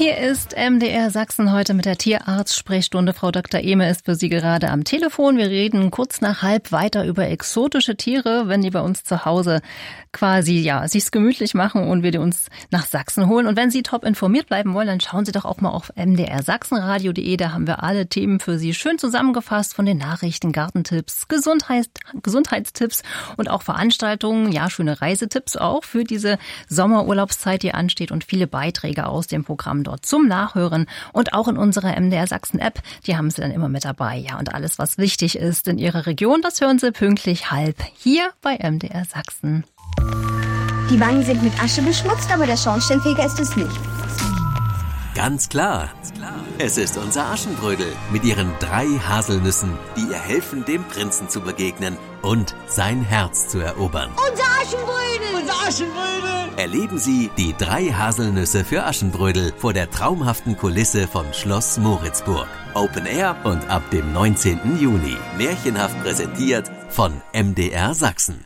Hier ist MDR Sachsen heute mit der Tierarzt-Sprechstunde. Frau Dr. Ehme ist für Sie gerade am Telefon. Wir reden kurz nach 12:30 weiter über exotische Tiere, wenn die bei uns zu Hause quasi sich's gemütlich machen und wir die uns nach Sachsen holen. Und wenn Sie top informiert bleiben wollen, dann schauen Sie doch auch mal auf mdrsachsenradio.de. Da haben wir alle Themen für Sie schön zusammengefasst, von den Nachrichten, Gartentipps, Gesundheitstipps und auch Veranstaltungen. Ja, schöne Reisetipps auch für diese Sommerurlaubszeit, die ansteht, und viele Beiträge aus dem Programm dort zum Nachhören und auch in unserer MDR Sachsen App. Die haben Sie dann immer mit dabei. Ja, und alles, was wichtig ist in Ihrer Region, das hören Sie pünktlich 12:30 hier bei MDR Sachsen. Die Wangen sind mit Asche beschmutzt, aber der Schornsteinfeger ist es nicht. Ganz klar. Es ist unser Aschenbrödel mit ihren 3 Haselnüssen, die ihr helfen, dem Prinzen zu begegnen und sein Herz zu erobern. Unser Aschenbrödel! Unser Aschenbrödel! Erleben Sie die 3 Haselnüsse für Aschenbrödel vor der traumhaften Kulisse von Schloss Moritzburg. Open Air und ab dem 19. Juni. Märchenhaft präsentiert von MDR Sachsen.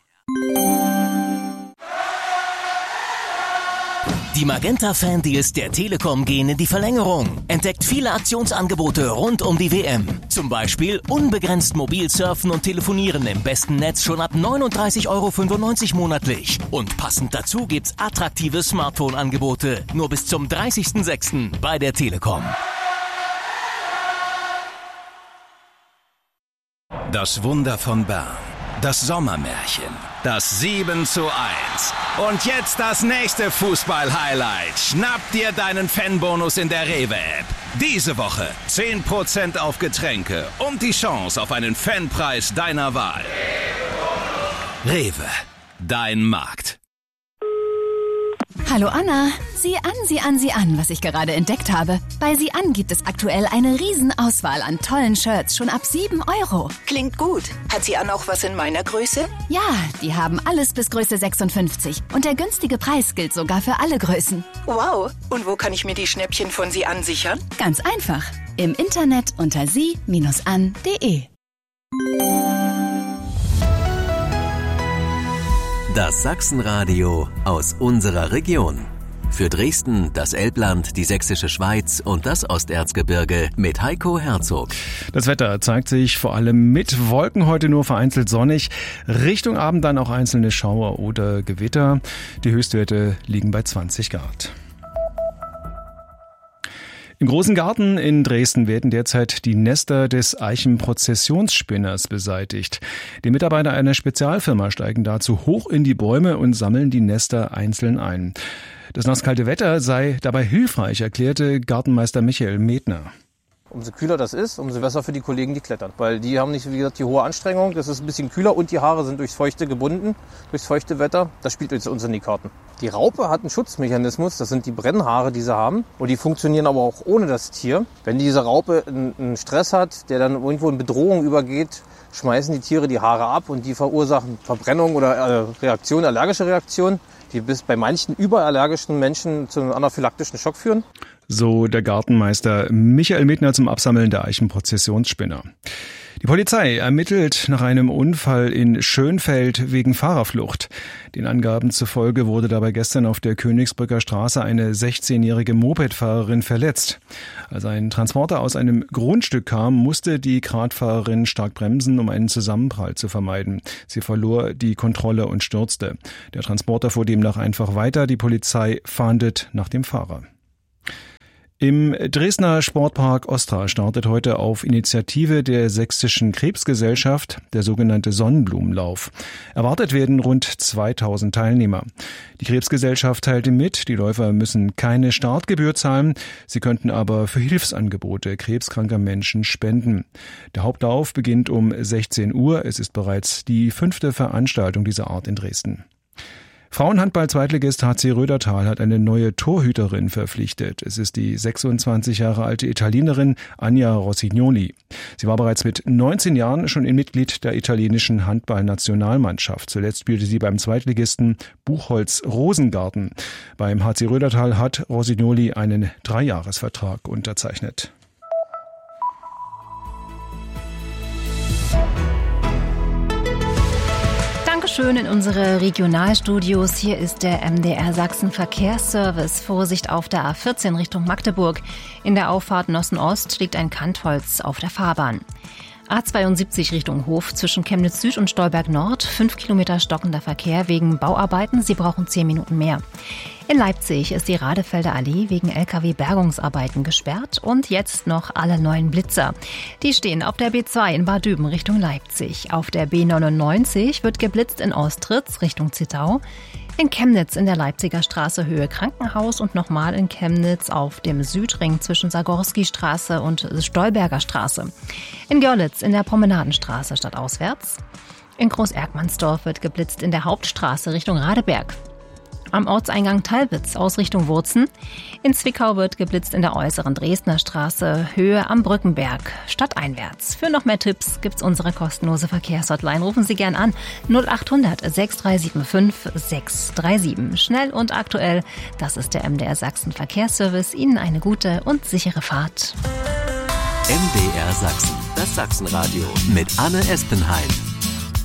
Die Magenta-Fan-Deals der Telekom gehen in die Verlängerung. Entdeckt viele Aktionsangebote rund um die WM. Zum Beispiel unbegrenzt mobil surfen und telefonieren im besten Netz schon ab 39,95 € monatlich. Und passend dazu gibt's attraktive Smartphone-Angebote. Nur bis zum 30.06. bei der Telekom. Das Wunder von Bern. Das Sommermärchen. Das 7:1. Und jetzt das nächste Fußball-Highlight. Schnapp dir deinen Fanbonus in der Rewe-App. Diese Woche 10% auf Getränke und die Chance auf einen Fanpreis deiner Wahl. Rewe, dein Markt. Hallo Anna, sieh an, was ich gerade entdeckt habe. Bei Sieh an gibt es aktuell eine Riesenauswahl an tollen Shirts, schon ab 7 €. Klingt gut. Hat Sieh an auch was in meiner Größe? Ja, die haben alles bis Größe 56. Und der günstige Preis gilt sogar für alle Größen. Wow. Und wo kann ich mir die Schnäppchen von Sieh an sichern? Ganz einfach. Im Internet unter sie-an.de. Das Sachsenradio aus unserer Region. Für Dresden, das Elbland, die Sächsische Schweiz und das Osterzgebirge mit Heiko Herzog. Das Wetter zeigt sich vor allem mit Wolken heute nur vereinzelt sonnig. Richtung Abend dann auch einzelne Schauer oder Gewitter. Die Höchstwerte liegen bei 20 Grad. Im großen Garten in Dresden werden derzeit die Nester des Eichenprozessionsspinners beseitigt. Die Mitarbeiter einer Spezialfirma steigen dazu hoch in die Bäume und sammeln die Nester einzeln ein. Das nasskalte Wetter sei dabei hilfreich, erklärte Gartenmeister Michael Medner. Umso kühler das ist, umso besser für die Kollegen, die klettern. Weil die haben nicht, wie gesagt, die hohe Anstrengung. Das ist ein bisschen kühler und die Haare sind durchs Feuchte gebunden, durchs feuchte Wetter. Das spielt uns in die Karten. Die Raupe hat einen Schutzmechanismus, das sind die Brennhaare, die sie haben. Und die funktionieren aber auch ohne das Tier. Wenn diese Raupe einen Stress hat, der dann irgendwo in Bedrohung übergeht, schmeißen die Tiere die Haare ab und die verursachen Verbrennung oder allergische Reaktionen, die bis bei manchen überallergischen Menschen zu einem anaphylaktischen Schock führen. So der Gartenmeister Michael Medner zum Absammeln der Eichenprozessionsspinner. Die Polizei ermittelt nach einem Unfall in Schönfeld wegen Fahrerflucht. Den Angaben zufolge wurde dabei gestern auf der Königsbrücker Straße eine 16-jährige Mopedfahrerin verletzt. Als ein Transporter aus einem Grundstück kam, musste die Radfahrerin stark bremsen, um einen Zusammenprall zu vermeiden. Sie verlor die Kontrolle und stürzte. Der Transporter fuhr demnach einfach weiter. Die Polizei fahndet nach dem Fahrer. Im Dresdner Sportpark Ostra startet heute auf Initiative der Sächsischen Krebsgesellschaft der sogenannte Sonnenblumenlauf. Erwartet werden rund 2000 Teilnehmer. Die Krebsgesellschaft teilte mit, die Läufer müssen keine Startgebühr zahlen, sie könnten aber für Hilfsangebote krebskranker Menschen spenden. Der Hauptlauf beginnt um 16 Uhr. Es ist bereits die 5. Veranstaltung dieser Art in Dresden. Frauenhandball-Zweitligist HC Rödertal hat eine neue Torhüterin verpflichtet. Es ist die 26 Jahre alte Italienerin Anja Rossignoli. Sie war bereits mit 19 Jahren schon ein Mitglied der italienischen Handball-Nationalmannschaft. Zuletzt spielte sie beim Zweitligisten Buchholz Rosengarten. Beim HC Rödertal hat Rossignoli einen 3-Jahres-Vertrag unterzeichnet. schön in unsere Regionalstudios. Hier ist der MDR Sachsen Verkehrsservice. Vorsicht auf der A14 Richtung Magdeburg. In der Auffahrt Nossen-Ost liegt ein Kantholz auf der Fahrbahn. A72 Richtung Hof zwischen Chemnitz Süd und Stolberg Nord. 5 Kilometer stockender Verkehr wegen Bauarbeiten. Sie brauchen 10 Minuten mehr. In Leipzig ist die Radefelder Allee wegen LKW-Bergungsarbeiten gesperrt. Und jetzt noch alle neuen Blitzer. Die stehen auf der B2 in Bad Düben Richtung Leipzig. Auf der B99 wird geblitzt in Ostritz Richtung Zittau. In Chemnitz in der Leipziger Straße Höhe Krankenhaus und nochmal in Chemnitz auf dem Südring zwischen Sagorski-Straße und Stolberger Straße. In Görlitz in der Promenadenstraße stadtauswärts. In Groß-Erkmannsdorf wird geblitzt in der Hauptstraße Richtung Radeberg. Am Ortseingang Talwitz aus Richtung Wurzen. In Zwickau wird geblitzt in der äußeren Dresdner Straße, Höhe am Brückenberg, stadteinwärts. Für noch mehr Tipps gibt's unsere kostenlose Verkehrshotline. Rufen Sie gern an 0800 6375 637. Schnell und aktuell, das ist der MDR Sachsen Verkehrsservice. Ihnen eine gute und sichere Fahrt. MDR Sachsen, das Sachsenradio mit Anne Espenheim.